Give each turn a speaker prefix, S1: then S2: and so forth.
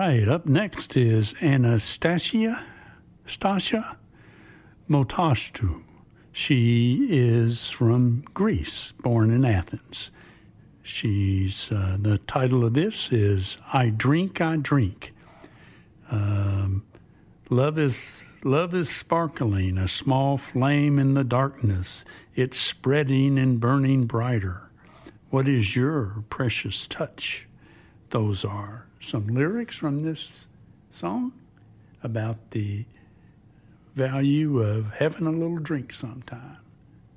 S1: right, up next is Anastasia Stasia Motastu. She is from Greece, born in Athens. The title of this is I Drink, I Drink. Love is sparkling, a small flame in the darkness. It's spreading and burning brighter. What is your precious touch? Those are some lyrics from this song about the value of having a little drink sometime.